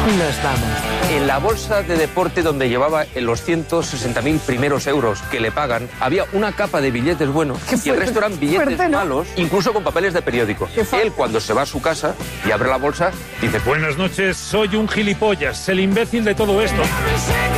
nos vamos. En la bolsa de deporte donde llevaba los 160.000 primeros euros que le pagan, había una capa de billetes buenos y el resto eran billetes malos, incluso con papeles de periódico. Él, cuando se va a su casa y abre la bolsa, dice: buenas noches, soy un gilipollas, el imbécil de todo esto.